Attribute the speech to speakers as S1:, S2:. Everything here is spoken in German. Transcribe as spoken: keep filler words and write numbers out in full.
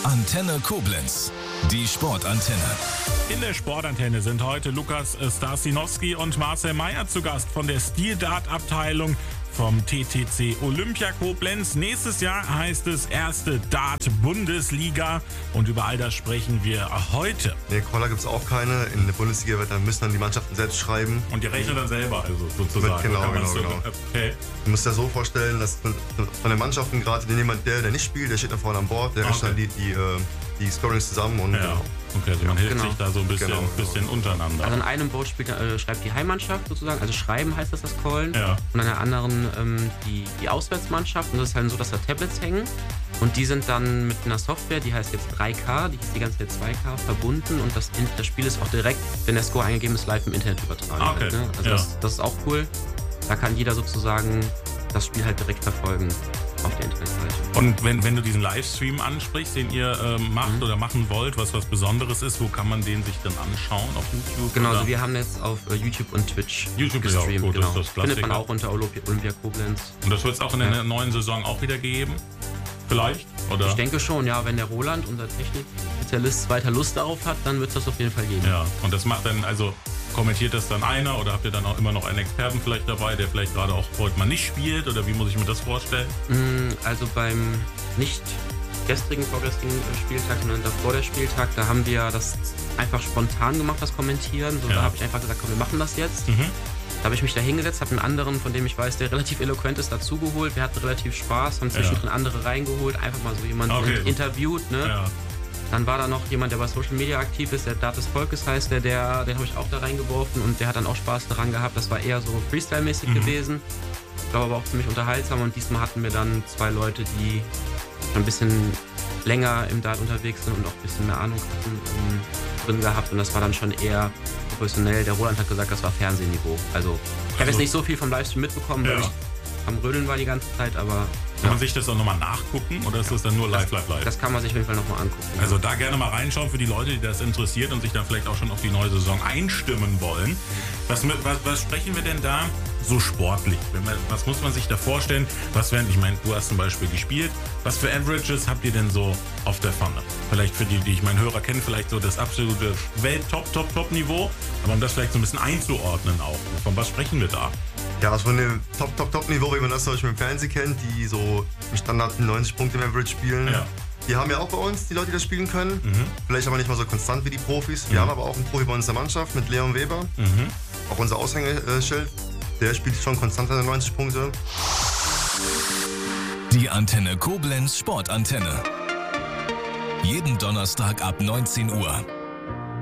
S1: Antenne Koblenz, die Sportantenne.
S2: In der Sportantenne sind heute Lukas Starsinowski und Marcel Meyer zu Gast von der Stil-Dart-Abteilung vom T T C Olympia Koblenz. Nächstes Jahr heißt es erste Dart-Bundesliga und über all das sprechen wir heute.
S3: Nee, Caller gibt es auch keine. In der Bundesliga wird dann müssen dann die Mannschaften selbst schreiben.
S2: Und ihr rechnet dann selber, also sozusagen.
S3: Mit, genau, genau,
S2: so,
S3: genau.
S2: Okay.
S3: Du musst dir so vorstellen, dass von, von den Mannschaften gerade jemand, der, der nicht spielt, der steht da vorne an Bord, der rechnet
S2: okay.
S3: dann die, die, die Scorings zusammen und
S2: ja.
S3: genau.
S2: Okay, also man hilft
S4: genau.
S2: sich da so ein bisschen,
S3: Genau, genau.
S2: bisschen untereinander.
S4: Also an einem Board spielt, äh, schreibt die Heimmannschaft sozusagen, also schreiben heißt das das Callen.
S2: Ja.
S4: Und an der anderen ähm, die, die Auswärtsmannschaft. Und das ist halt so, dass da Tablets hängen. Und die sind dann mit einer Software, die heißt jetzt drei K, die ist die ganze Zeit zwei K verbunden. Und das, das Spiel ist auch direkt, wenn der Score eingegeben ist, live im Internet übertragen.
S2: Okay.
S4: Halt, ne? Also
S2: ja.
S4: das, das ist auch cool. Da kann jeder sozusagen das Spiel halt direkt verfolgen auf der Internetseite.
S2: Und wenn, wenn du diesen Livestream ansprichst, den ihr äh, macht mhm. oder machen wollt, was was Besonderes ist, wo kann man den sich dann anschauen? Auf YouTube?
S4: Genau,
S2: oder?
S4: also wir haben jetzt auf äh, YouTube und Twitch
S2: YouTube
S4: gestreamt.
S2: ist auch gut,
S4: genau.
S2: das ist das
S4: Findet man
S2: Klassiker.
S4: auch unter Olympia, Olympia Koblenz.
S2: Und das wird es auch in der
S4: Ja.
S2: neuen Saison auch wieder geben? Vielleicht? Oder?
S4: Ich denke schon, ja, wenn der Roland, unser Technik-Spezialist, weiter Lust darauf hat, dann wird es das auf jeden Fall geben.
S2: Ja, und das macht dann, also kommentiert das dann einer oder habt ihr dann auch immer noch einen Experten vielleicht dabei, der vielleicht gerade auch heute mal nicht spielt oder wie muss ich mir das vorstellen?
S4: Also beim nicht gestrigen, vorgestrigen Spieltag, sondern davor der Spieltag, da haben wir das einfach spontan gemacht, das Kommentieren. So,
S2: Ja.
S4: Da habe ich einfach gesagt, komm, wir machen das jetzt.
S2: Mhm.
S4: Da habe ich mich da hingesetzt, habe einen anderen, von dem ich weiß, der relativ eloquent ist, dazugeholt. Wir hatten relativ Spaß, haben zwischendrin
S2: Ja.
S4: andere reingeholt, einfach mal so jemanden
S2: Okay.
S4: interviewt. Ne?
S2: Ja.
S4: Dann war da noch jemand, der bei Social Media aktiv ist, der Dart des Volkes heißt, der, der den habe ich auch da reingeworfen und der hat dann auch Spaß daran gehabt. Das war eher so Freestyle-mäßig
S2: Mhm.
S4: gewesen. Ich glaube aber auch ziemlich unterhaltsam und diesmal hatten wir dann zwei Leute, die schon ein bisschen länger im Dart unterwegs sind und auch ein bisschen mehr Ahnung hatten um, drin gehabt und das war dann schon eher professionell. Der Roland hat gesagt, das war Fernsehniveau. Also ich habe
S2: Also-
S4: jetzt nicht so viel vom Livestream mitbekommen, weil
S2: Ja.
S4: ich am Rödeln war die ganze Zeit, aber
S2: Kann man sich das auch nochmal nachgucken oder ist das dann nur live, live, live?
S4: das kann man sich auf jeden Fall nochmal angucken.
S2: Also da gerne mal reinschauen für die Leute, die das interessiert und sich dann vielleicht auch schon auf die neue Saison einstimmen wollen. Was, was, was sprechen wir denn da so sportlich? Wenn man, was muss man sich da vorstellen? Was werden, ich meine, du hast zum Beispiel gespielt. Was für Averages habt ihr denn so auf der Pfanne? Vielleicht für die, die ich meinen Hörer kennen, vielleicht so das absolute Welt-Top-Top-Top-Niveau. Aber um das vielleicht so ein bisschen einzuordnen auch. Von was sprechen wir da?
S3: Ja, also von dem Top-Top-Top-Niveau, wie man das zum Beispiel im Fernsehen kennt, die so im Standard neunzig Punkte im Average spielen.
S2: Ja.
S3: Die haben wir auch bei uns, die Leute, die das spielen können.
S2: Mhm.
S3: Vielleicht aber nicht mal so konstant wie die Profis. Wir
S2: Mhm.
S3: haben aber auch einen Profi bei uns in der Mannschaft mit Leon Weber.
S2: Mhm.
S3: Auch unser Aushängeschild. Der spielt schon konstant seine neunzig Punkte.
S1: Die Antenne Koblenz Sportantenne. Jeden Donnerstag ab neunzehn Uhr.